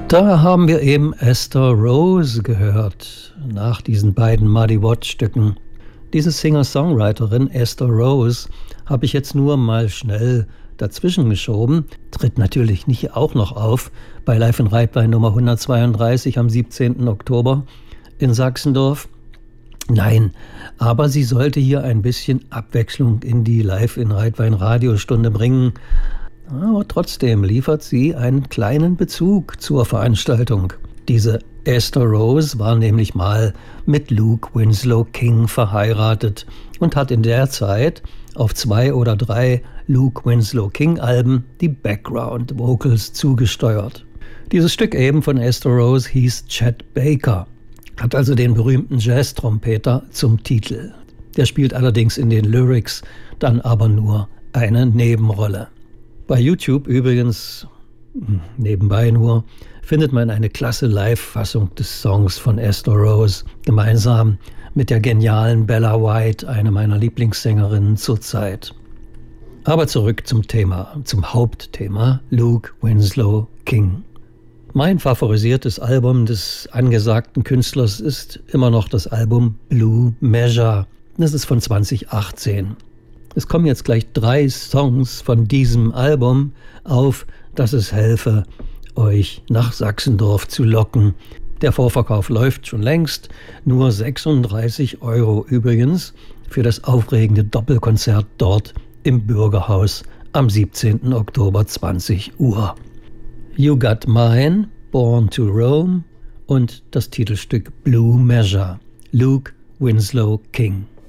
Da haben wir eben Esther Rose gehört, nach diesen beiden Muddy Watts-Stücken. Diese Singer-Songwriterin Esther Rose habe ich jetzt nur mal schnell dazwischen geschoben, tritt natürlich nicht auch noch auf bei Live in Reitwein Nummer 132 am 17. Oktober in Sachsendorf. Nein, aber sie sollte hier ein bisschen Abwechslung in die Live in Reitwein Radiostunde bringen. Aber trotzdem liefert sie einen kleinen Bezug zur Veranstaltung. Diese Esther Rose war nämlich mal mit Luke Winslow King verheiratet und hat in der Zeit auf 2 oder 3 Luke Winslow King Alben die Background Vocals zugesteuert. Dieses Stück eben von Esther Rose hieß Chet Baker, hat also den berühmten Jazz-Trompeter zum Titel. Der spielt allerdings in den Lyrics dann aber nur eine Nebenrolle. Bei YouTube übrigens, nebenbei nur, findet man eine klasse Live-Fassung des Songs von Esther Rose, gemeinsam mit der genialen Bella White, eine meiner Lieblingssängerinnen zurzeit. Aber zurück zum Thema, zum Hauptthema, Luke Winslow King. Mein favorisiertes Album des angesagten Künstlers ist immer noch das Album Blue Measure. Das ist von 2018. Es kommen jetzt gleich 3 Songs von diesem Album auf, dass es helfe, euch nach Sachsendorf zu locken. Der Vorverkauf läuft schon längst, nur 36 € übrigens für das aufregende Doppelkonzert dort im Bürgerhaus am 17. Oktober 20 Uhr. You Got Mine, Born to Rome und das Titelstück Blue Measure, Luke Winslow King.